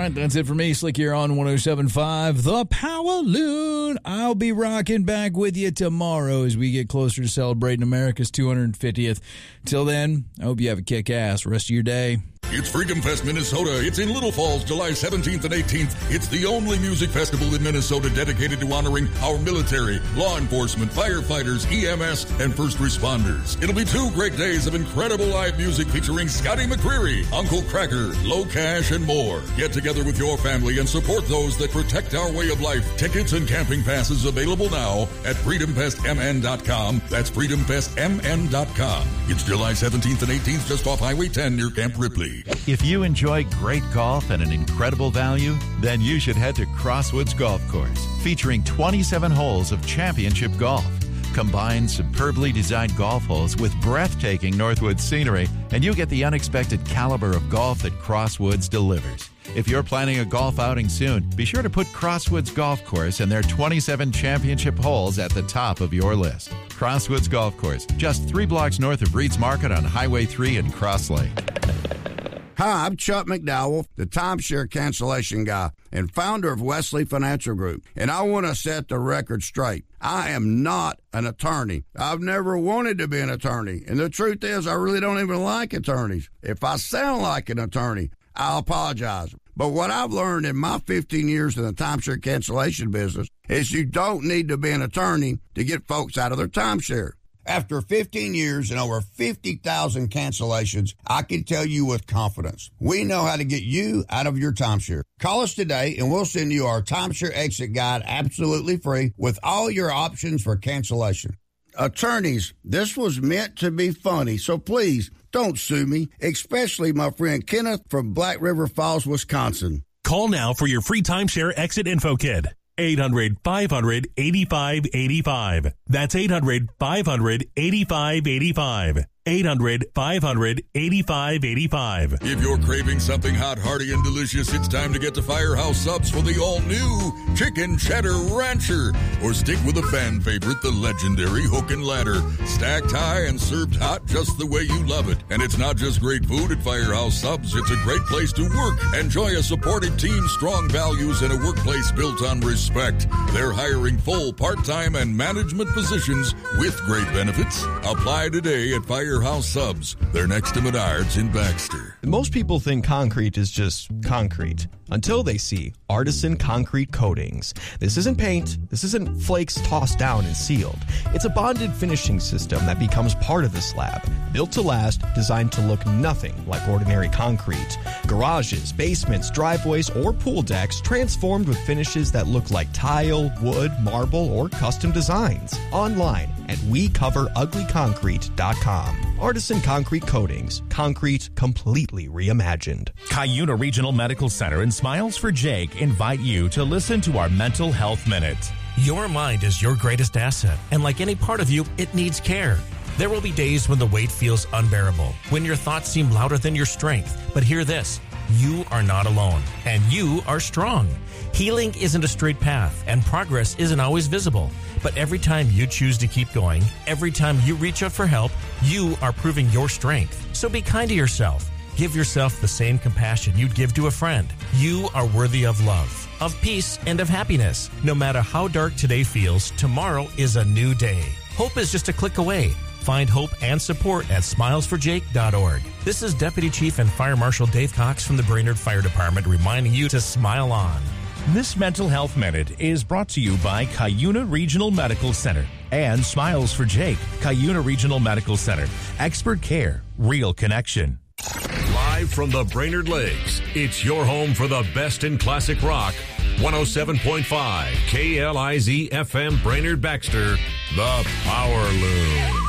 right, that's it for me. Slick here on 107.5, The Power Loon. I'll be rocking back with you tomorrow as we get closer to celebrating America's 250th. Till then, I hope you have a kick-ass rest of your day. It's Freedom Fest Minnesota. It's in Little Falls, July 17th and 18th. It's the only music festival in Minnesota dedicated to honoring our military, law enforcement, firefighters, EMS, and first responders. It'll be 2 great days of incredible live music featuring Scotty McCreery, Uncle Cracker, Low Cash, and more. Get together with your family and support those that protect our way of life. Tickets and camping passes available now at freedomfestmn.com. That's freedomfestmn.com. It's July 17th and 18th just off Highway 10 near Camp Ripley. If you enjoy great golf at an incredible value, then you should head to Crosswoods Golf Course, featuring 27 holes of championship golf. Combine superbly designed golf holes with breathtaking Northwoods scenery, and you get the unexpected caliber of golf that Crosswoods delivers. If you're planning a golf outing soon, be sure to put Crosswoods Golf Course and their 27 championship holes at the top of your list. Crosswoods Golf Course, just 3 blocks north of Reed's Market on Highway 3 in Cross Lake. Hi, I'm Chuck McDowell, the timeshare cancellation guy and founder of Wesley Financial Group, and I want to set the record straight. I am not an attorney. I've never wanted to be an attorney, and the truth is I really don't even like attorneys. If I sound like an attorney, I'll apologize. But what I've learned in my 15 years in the timeshare cancellation business is you don't need to be an attorney to get folks out of their timeshare. After 15 years and over 50,000 cancellations, I can tell you with confidence, we know how to get you out of your timeshare. Call us today and we'll send you our timeshare exit guide absolutely free with all your options for cancellation. Attorneys, this was meant to be funny, so please don't sue me, especially my friend Kenneth from Black River Falls, Wisconsin. Call now for your free timeshare exit info kit. 800-500-8585. That's 800-500-8585. 800-500-8585. If you're craving something hot, hearty, and delicious, it's time to get to Firehouse Subs for the all-new Chicken Cheddar Rancher. Or stick with a fan favorite, the legendary Hook and Ladder. Stacked high and served hot just the way you love it. And it's not just great food at Firehouse Subs, it's a great place to work. Enjoy a supportive team, strong values, and a workplace built on respect. They're hiring full, part-time, and management positions with great benefits. Apply today at Firehouse Subs. They're next to Menards in Baxter. Most people think concrete is just concrete until they see Artisan Concrete Coatings. This isn't paint. This isn't flakes tossed down and sealed. It's a bonded finishing system that becomes part of the slab. Built to last, designed to look nothing like ordinary concrete. Garages, basements, driveways, or pool decks transformed with finishes that look like tile, wood, marble, or custom designs. Online at WeCoverUglyConcrete.com. Artisan Concrete Coatings. Concrete completely reimagined. Cuyuna Regional Medical Center and Smiles for Jake invite you to listen to our Mental Health Minute. Your mind is your greatest asset, and like any part of you, it needs care. There will be days when the weight feels unbearable, when your thoughts seem louder than your strength. But hear this, you are not alone, and you are strong. Healing isn't a straight path, and progress isn't always visible. But every time you choose to keep going, every time you reach out for help, you are proving your strength. So be kind to yourself. Give yourself the same compassion you'd give to a friend. You are worthy of love, of peace, and of happiness. No matter how dark today feels, tomorrow is a new day. Hope is just a click away. Find hope and support at smilesforjake.org. This is Deputy Chief and Fire Marshal Dave Cox from the Brainerd Fire Department reminding you to smile on. This Mental Health Minute is brought to you by Cuyuna Regional Medical Center and Smiles for Jake. Cuyuna Regional Medical Center. Expert care. Real connection. Live from the Brainerd Lakes, it's your home for the best in classic rock. 107.5 KLIZ FM Brainerd Baxter, The Power Loon.